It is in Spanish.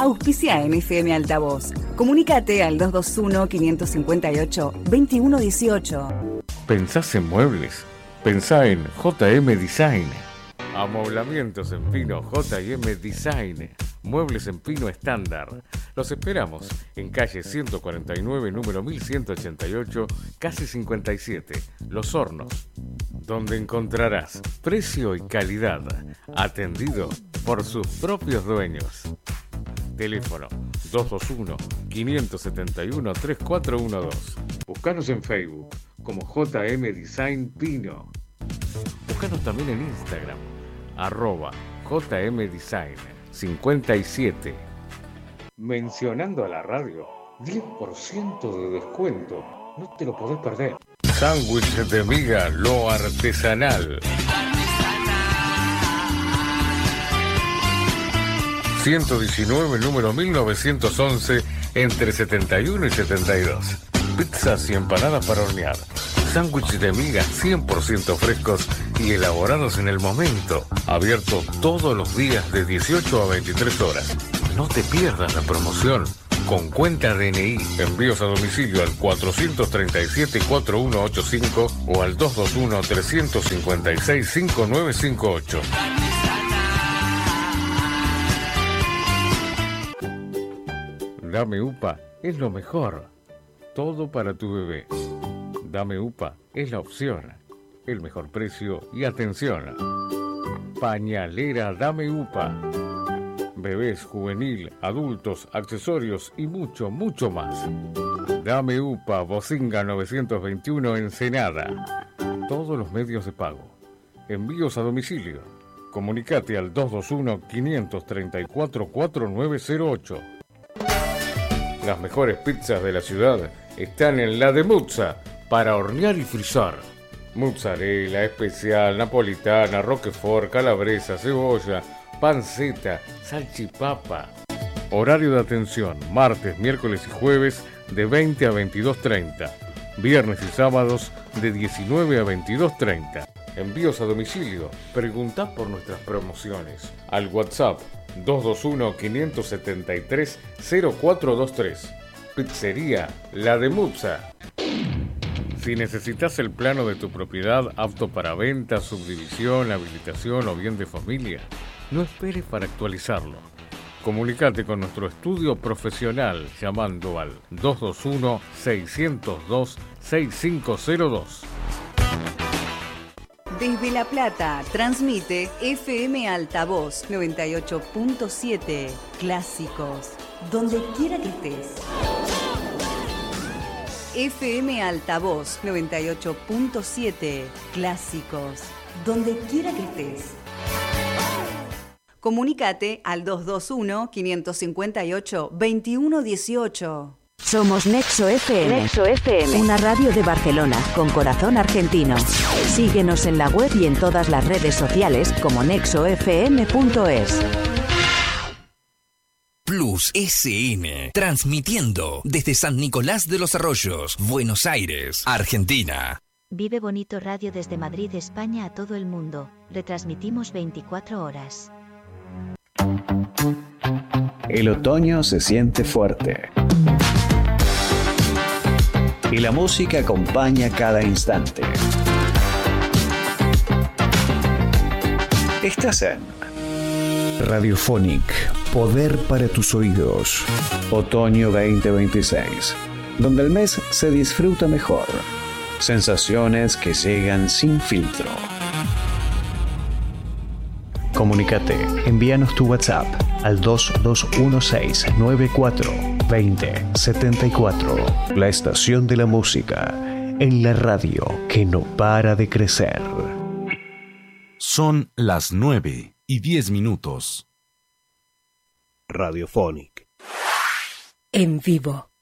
Auspicia en FM Altavoz. Comunícate al 221-558-2118. ¿Pensás en muebles? Pensá en JM Design. Amoblamientos en pino JM Design. Muebles en pino estándar. Los esperamos en calle 149, número 1188, casi 57, Los Hornos, donde encontrarás precio y calidad, atendido por sus propios dueños. Teléfono 221-571-3412. Búscanos en Facebook como JM Design Pino. Búscanos también en Instagram, @JM Design 57. Mencionando a la radio, 10% de descuento. No te lo podés perder. Sándwich de miga, lo artesanal. 119, número 1911, entre 71 y 72. Pizzas y empanadas para hornear. Sándwich de miga 100% frescos y elaborados en el momento. Abierto todos los días de 18 a 23 horas. No te pierdas la promoción. Con cuenta DNI. Envíos a domicilio al 437-4185 o al 221-356-5958. Dame UPA es lo mejor. Todo para tu bebé. Dame UPA es la opción. El mejor precio y atención. Pañalera Dame UPA. Bebés, juvenil, adultos, accesorios y mucho, mucho más. Dame UPA, Bocinga 921, Ensenada. Todos los medios de pago. Envíos a domicilio. Comunicate al 221-534-4908. Las mejores pizzas de la ciudad están en la de Muzza, para hornear y frizar. Mozzarella, especial, napolitana, roquefort, calabresa, cebolla, panceta, salchipapa. Horario de atención, martes, miércoles y jueves de 20 a 22:30. Viernes y sábados de 19 a 22:30. Envíos a domicilio. Preguntá por nuestras promociones. Al WhatsApp 221-573-0423. Pizzería La de Muzza. Si necesitas el plano de tu propiedad apto para venta, subdivisión, habilitación o bien de familia, no esperes para actualizarlo. Comunicate con nuestro estudio profesional llamando al 221-602-6502. Desde La Plata, transmite FM Altavoz 98.7. Clásicos, donde quiera que estés. FM Altavoz 98.7. Clásicos, donde quiera que estés. Comunícate al 221-558-2118. Somos Nexo FM. Nexo FM. Una radio de Barcelona con corazón argentino. Síguenos en la web y en todas las redes sociales como nexofm.es. Plus SN, transmitiendo desde San Nicolás de los Arroyos, Buenos Aires, Argentina. Vive Bonito Radio desde Madrid, España a todo el mundo. Retransmitimos 24 horas. El otoño se siente fuerte. Y la música acompaña cada instante. Estás en Radiophonic, poder para tus oídos. Otoño 2026, donde el mes se disfruta mejor. Sensaciones que llegan sin filtro. Comunícate, envíanos tu WhatsApp al 2216942074. La estación de la música en la radio que no para de crecer. Son las 9:10. Radiophonic. En vivo.